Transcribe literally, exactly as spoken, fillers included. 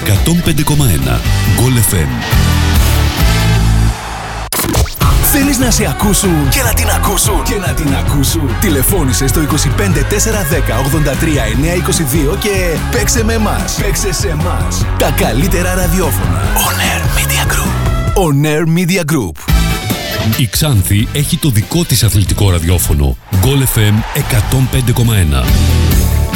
εκατόν πέντε κόμμα ένα. Γκολ εφ εμ. Θέλεις να σε ακούσουν και να την ακούσουν και να την ακούσουν. Τηλεφώνησε στο είκοσι πέντε τετρακόσια δέκα ογδόντα τρία εννιακόσια είκοσι δύο και παίξε με εμάς. Παίξε σε εμάς. Τα καλύτερα ραδιόφωνα. On Air Media Group. On Air Media Group. Η Ξάνθη έχει το δικό της αθλητικό ραδιόφωνο. Γκολ εφ εμ εκατόν πέντε κόμμα ένα.